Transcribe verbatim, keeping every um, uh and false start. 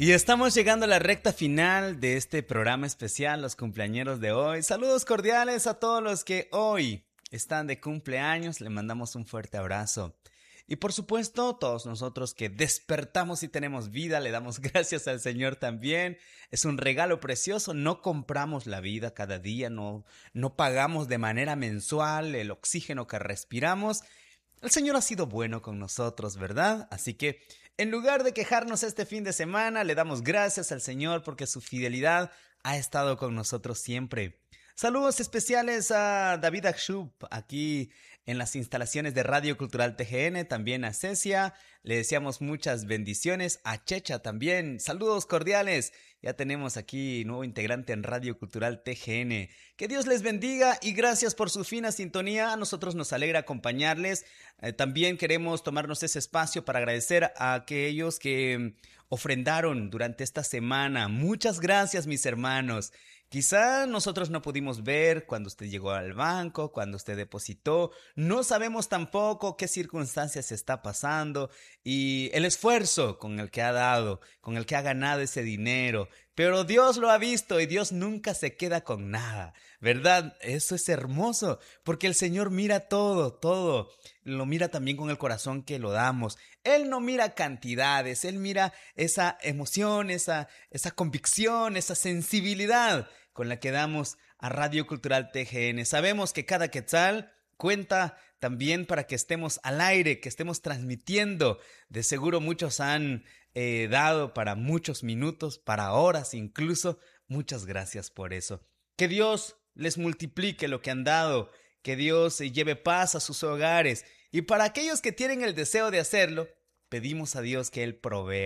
Y estamos llegando a la recta final de este programa especial, los cumpleañeros de hoy. Saludos cordiales a todos los que hoy están de cumpleaños, le mandamos un fuerte abrazo. Y por supuesto, todos nosotros que despertamos y tenemos vida, le damos gracias al Señor también. Es un regalo precioso, no compramos la vida cada día, no, no pagamos de manera mensual el oxígeno que respiramos. El Señor ha sido bueno con nosotros, ¿verdad? Así que, en lugar de quejarnos este fin de semana, le damos gracias al Señor porque su fidelidad ha estado con nosotros siempre. Saludos especiales a David Akshub, aquí en las instalaciones de Radio Cultural T G N, también a Cecia, le deseamos muchas bendiciones, a Checha también, saludos cordiales, ya tenemos aquí nuevo integrante en Radio Cultural T G N, que Dios les bendiga y gracias por su fina sintonía, a nosotros nos alegra acompañarles, eh, también queremos tomarnos ese espacio para agradecer a aquellos que ofrendaron durante esta semana, muchas gracias mis hermanos. Quizá nosotros no pudimos ver cuando usted llegó al banco, cuando usted depositó, no sabemos tampoco qué circunstancias está pasando y el esfuerzo con el que ha dado, con el que ha ganado ese dinero, pero Dios lo ha visto y Dios nunca se queda con nada, ¿verdad? Eso es hermoso, porque el Señor mira todo, todo, lo mira también con el corazón que lo damos. Él no mira cantidades, Él mira esa emoción, esa, esa convicción, esa sensibilidad con la que damos a Radio Cultural T G N. Sabemos que cada quetzal cuenta también para que estemos al aire, que estemos transmitiendo. De seguro muchos han eh, dado para muchos minutos, para horas incluso. Muchas gracias por eso. Que Dios les multiplique lo que han dado, que Dios eh, lleve paz a sus hogares. Y para aquellos que tienen el deseo de hacerlo, pedimos a Dios que Él provea.